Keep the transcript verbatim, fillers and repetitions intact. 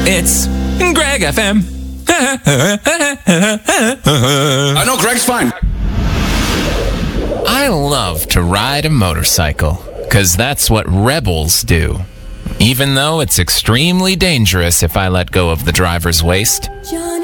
It's Greg F M. I know Greg's fine. I love to ride a motorcycle, because that's what rebels do. Even though it's extremely dangerous if I let go of the driver's waist.